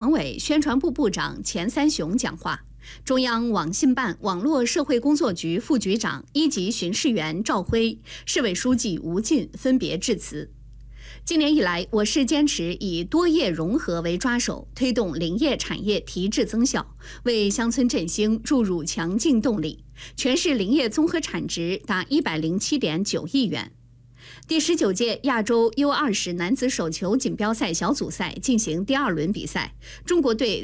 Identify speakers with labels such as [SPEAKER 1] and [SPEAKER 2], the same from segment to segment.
[SPEAKER 1] 常委、宣传部部长钱三雄讲话。中央网信办网络社会工作局副局长、一级巡视员赵辉、市委书记吴进分别致辞。今年以来，我市坚持以多业融合为抓手，推动林业产业提质增效，为乡村振兴注入强劲动力。全市林业综合产值达107.9亿元。第19届亚洲 U20 男子手球锦标赛小组赛进行第2轮比赛，中国队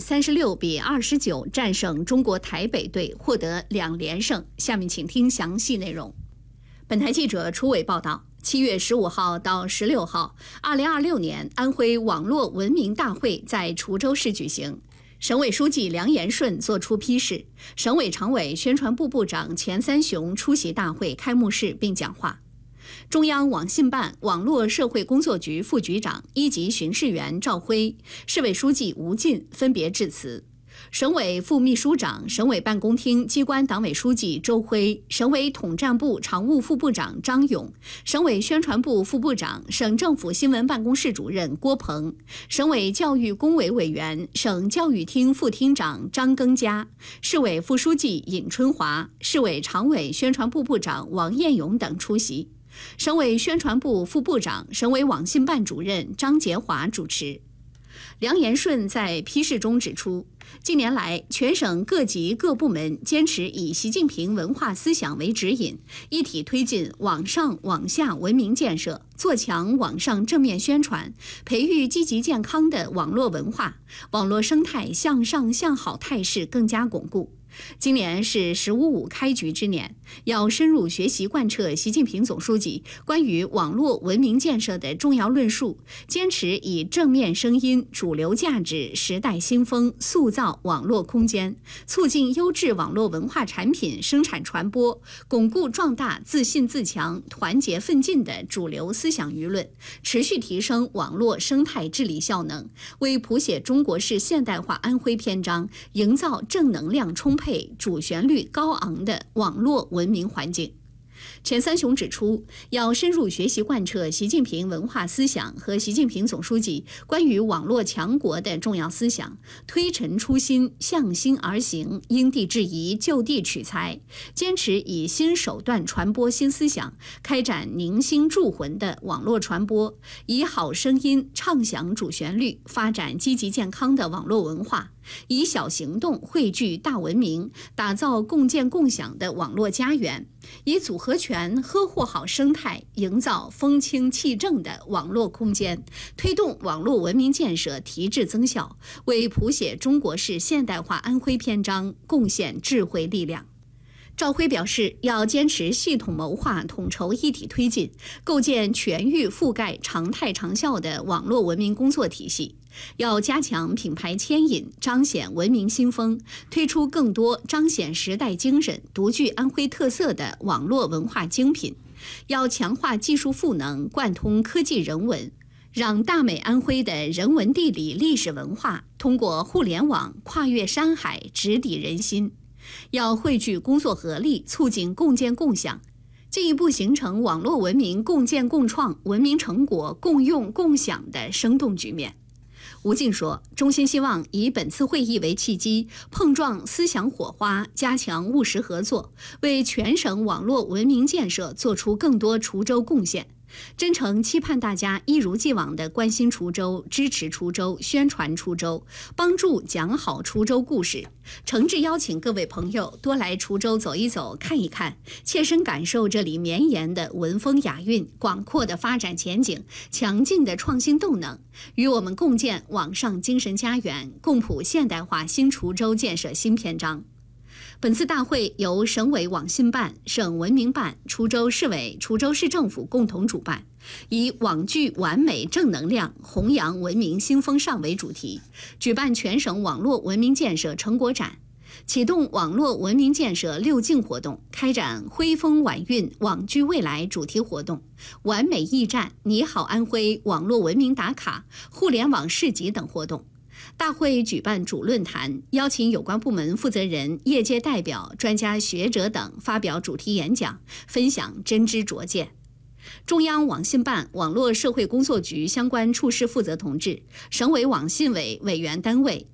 [SPEAKER 1] 36-29战胜中国台北队，获得2连胜。下面请听详细内容。本台记者楚伟报道。7月15号到16号，2026年安徽网络文明大会在滁州市举行。省委书记梁延顺作出批示，省委常委、宣传部部长钱三雄出席大会开幕式并讲话。中央网信办网络社会工作局副局长、一级巡视员赵辉、市委书记吴进分别致辞。省委副秘书长、省委办公厅机关党委书记周辉，省委统战部常务副部长张勇，省委宣传部副部长、省政府新闻办公室主任郭鹏，省委教育工委委员、省教育厅副厅长张庚佳，市委副书记尹春华，市委常委宣传部部长王彦勇等出席。省委宣传部副部长、省委网信办主任张杰华主持。梁延顺在批示中指出，近年来，全省各级各部门坚持以习近平文化思想为指引，一体推进网上网下文明建设，做强网上正面宣传，培育积极健康的网络文化，网络生态向上向好态势更加巩固。今年是“15+5”开局之年，要深入学习贯彻习近平总书记关于网络文明建设的重要论述，坚持以正面声音、主流价值、时代新风塑造网络空间，促进优质网络文化产品生产传播，巩固壮大自信自强、团结奋进的主流思想舆论，持续提升网络生态治理效能，为谱写中国式现代化安徽篇章营造正能量充沛、主旋律高昂的网络文明环境。钱三雄指出，要深入学习贯彻习近平文化思想和习近平总书记关于网络强国的重要思想，推陈出新、向心而行，因地制宜、就地取材，坚持以新手段传播新思想，开展凝心铸魂的网络传播，以好声音唱响主旋律，发展积极健康的网络文化，以小行动汇聚大文明，打造共建共享的网络家园，以组合拳呵护好生态，营造风清气正的网络空间，推动网络文明建设提质增效，为谱写中国式现代化安徽篇章贡献智慧力量。赵辉表示，要坚持系统谋划、统筹一体推进，构建全域覆盖、常态长效的网络文明工作体系。要加强品牌牵引，彰显文明新风，推出更多彰显时代精神、独具安徽特色的网络文化精品。要强化技术赋能，贯通科技人文，让大美安徽的人文地理历史文化通过互联网跨越山海，直抵人心。要汇聚工作合力，促进共建共享，进一步形成网络文明共建共创、文明成果共用共享的生动局面。吴进说，中心希望以本次会议为契机，碰撞思想火花，加强务实合作，为全省网络文明建设做出更多滁州贡献。真诚期盼大家一如既往地关心滁州，支持滁州，宣传滁州，帮助讲好滁州故事。诚挚邀请各位朋友多来滁州走一走、看一看，切身感受这里绵延的文风雅韵、广阔的发展前景、强劲的创新动能，与我们共建网上精神家园，共谱现代化新滁州建设新篇章。本次大会由省委网信办、省文明办、滁州市委、滁州市政府共同主办，以网聚完美正能量，弘扬文明新风尚为主题，举办全省网络文明建设成果展，启动网络文明建设6进活动，开展徽风晚运网聚未来主题活动、完美驿站、你好安徽网络文明打卡、互联网市集等活动。大会举办主论坛，邀请有关部门负责人、业界代表、专家学者等发表主题演讲，分享真知灼见。中央网信办网络社会工作局相关处室负责同志、省委网信委委员单位、